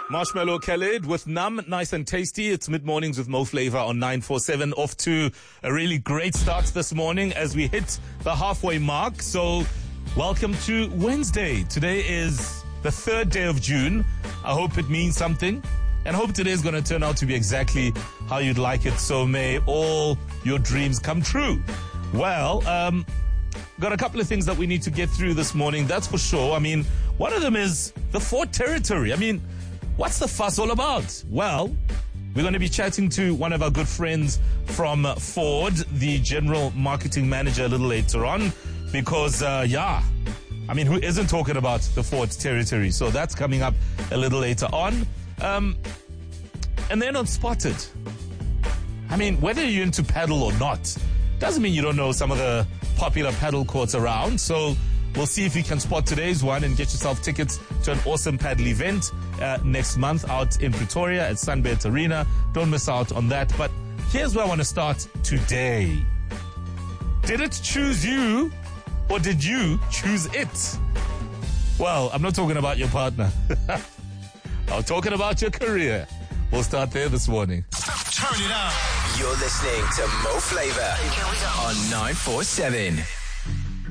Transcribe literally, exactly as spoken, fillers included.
Marshmallow Khaled with Numb, nice and tasty. It's mid-mornings with Mo Flavor on nine four seven. Off to a really great start this morning as we hit the halfway mark. So welcome to Wednesday. Today is the third day of June. I hope it means something and hope today is going to turn out to be exactly how you'd like it. So may all your dreams come true. Well, um, got a couple of things that we need to get through this morning. That's for sure. I mean, one of them is the Ford territory. I mean, what's the fuss all about? Well, we're going to be chatting to one of our good friends from Ford, the general marketing manager, a little later on, because, uh, yeah, I mean, who isn't talking about the Ford territory? So that's coming up a little later on. Um, and then on Spotted. I mean, whether you're into paddle or not, doesn't mean you don't know some of the popular paddle courts around. So we'll see if you can spot today's one and get yourself tickets to an awesome paddle event uh, next month out in Pretoria at Sunbet Arena. Don't miss out on that. But here's where I want to start today. Did it choose you or did you choose it? Well, I'm not talking about your partner. I'm talking about your career. We'll start there this morning. Turn it up. You're listening to Mo Flavor on nine four seven.